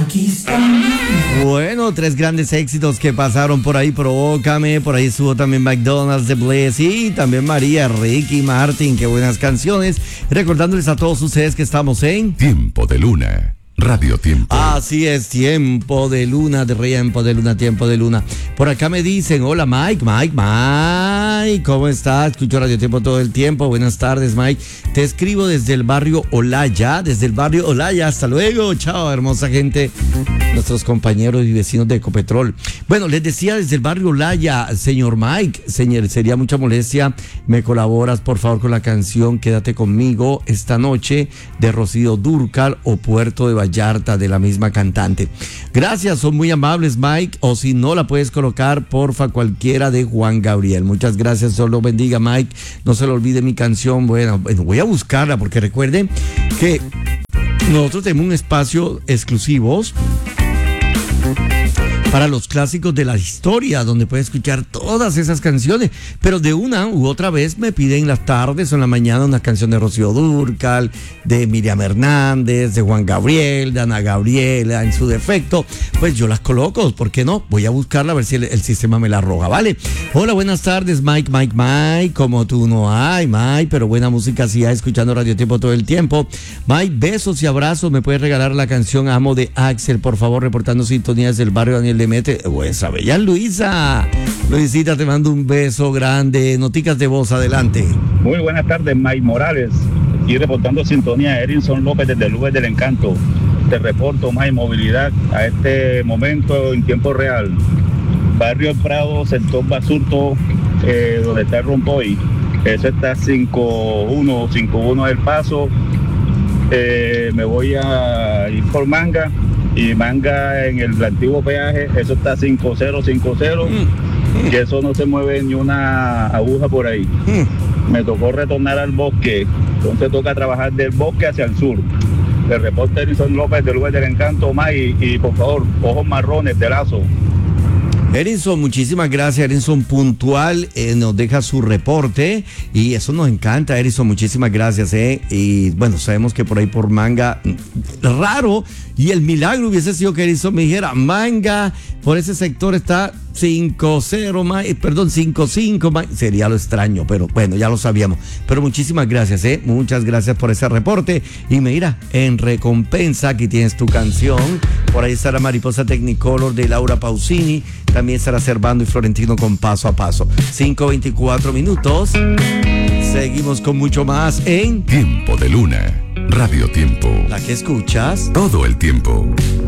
Aquí estamos. Bueno, 3 grandes éxitos que pasaron por ahí. Provócame, por ahí estuvo también McDonald's, The Bless y también María, Ricky Martin. Qué buenas canciones. Recordándoles a todos ustedes que estamos en Tiempo de Luna. Radio Tiempo. Así es, Tiempo de Luna, Tiempo de Luna, Tiempo de Luna. Por acá me dicen, hola Mike, ¿cómo estás? Escucho Radio Tiempo todo el tiempo. Buenas tardes, Mike. Te escribo desde el barrio Olaya, hasta luego. Chao, hermosa gente, nuestros compañeros y vecinos de Ecopetrol. Bueno, les decía desde el barrio Olaya, señor Mike, sería mucha molestia, me colaboras por favor con la canción Quédate conmigo esta noche de Rocío Dúrcal o Puerto de Vallarta de la misma cantante. Gracias, son muy amables, Mike, o si no la puedes colocar, porfa, cualquiera de Juan Gabriel. Muchas gracias, Dios lo bendiga, Mike. No se le olvide mi canción. Bueno, voy a buscarla porque recuerden que nosotros tenemos un espacio exclusivos para los clásicos de la historia, donde pueden escuchar todas esas canciones, pero de una u otra vez me piden en las tardes o en la mañana una canción de Rocío Dúrcal, de Miriam Hernández, de Juan Gabriel, de Ana Gabriela, en su defecto, pues yo las coloco, ¿por qué no? Voy a buscarla a ver si el sistema me la arroja, ¿vale? Hola, buenas tardes, Mike, como tú no hay, Mike, pero buena música sí hay, escuchando Radio Tiempo todo el tiempo. Mike, besos y abrazos, me puedes regalar la canción Amo de Axel, por favor, reportando sintonías del barrio Daniel Lemete, esa bella Luisita, te mando un beso grande. Noticas de voz, adelante. Muy buenas tardes, Mike Morales, aquí reportando sintonía. Erinson López desde Lugar del Encanto. Te reporto, Mike, movilidad a este momento en tiempo real. Barrio El Prado, sector Basurto, donde está el Rompoy, eso está 51 del Paso. Me voy a ir por Manga, y Manga en el antiguo peaje, eso está 5050, y eso no se mueve ni una aguja por ahí. Me tocó retornar al bosque, entonces toca trabajar del bosque hacia el sur. Le reporta Erinson López del Lugar del Encanto, más y por favor, ojos marrones de Lazo. Erinson, muchísimas gracias. Erinson puntual, nos deja su reporte y eso nos encanta, Erinson, muchísimas gracias. Y bueno, sabemos que por ahí por Manga, raro, y el milagro hubiese sido que Erinson me dijera, Manga, por ese sector está 5-5, sería lo extraño, pero bueno, ya lo sabíamos. Pero muchísimas gracias, muchas gracias por ese reporte. Y mira, en recompensa, aquí tienes tu canción. Por ahí estará Mariposa Technicolor de Laura Pausini. También estará Servando y Florentino con Paso a Paso. 5:24 minutos. Seguimos con mucho más en Tiempo de Luna. Radio Tiempo. La que escuchas todo el tiempo.